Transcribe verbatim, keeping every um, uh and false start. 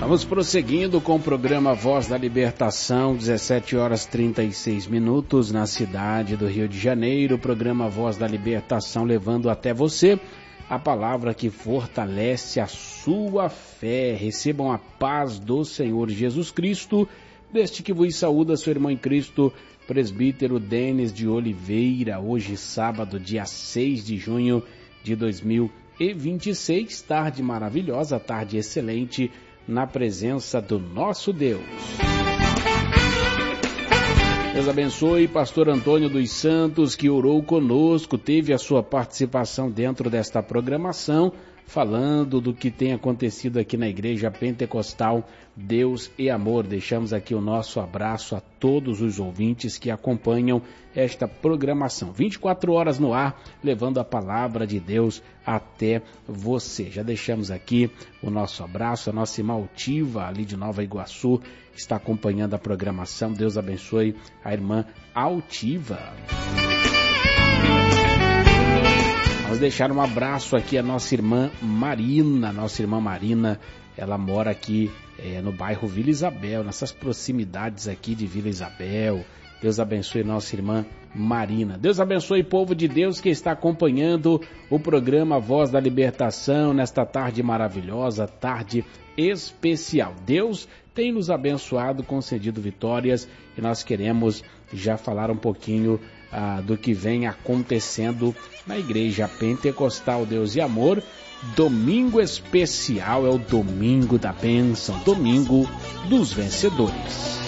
Vamos prosseguindo com o programa Voz da Libertação, dezessete horas e trinta e seis minutos na cidade do Rio de Janeiro. O programa Voz da Libertação levando até você a palavra que fortalece a sua fé. Recebam a paz do Senhor Jesus Cristo. Deste que vos saúda seu irmão em Cristo, presbítero Denis de Oliveira. Hoje, sábado, dia seis de junho de dois mil e vinte e seis. Tarde maravilhosa, tarde excelente, na presença do nosso Deus. Deus abençoe pastor Antônio dos Santos, que orou conosco, teve a sua participação dentro desta programação, falando do que tem acontecido aqui na Igreja Pentecostal Deus e Amor. Deixamos aqui o nosso abraço a todos os ouvintes que acompanham esta programação. vinte e quatro horas no ar, levando a palavra de Deus até você. Já deixamos aqui o nosso abraço, a nossa irmã Altiva, ali de Nova Iguaçu, está acompanhando a programação. Deus abençoe a irmã Altiva. Vamos deixar um abraço aqui a nossa irmã Marina. Nossa irmã Marina, ela mora aqui é, no bairro Vila Isabel, nessas proximidades aqui de Vila Isabel. Deus abençoe nossa irmã Marina. Deus abençoe o povo de Deus que está acompanhando o programa Voz da Libertação nesta tarde maravilhosa, tarde especial. Deus tem nos abençoado, concedido vitórias, e nós queremos já falar um pouquinho ah, do que vem acontecendo na Igreja Pentecostal Deus e Amor. Domingo especial, é o domingo da bênção, domingo dos vencedores.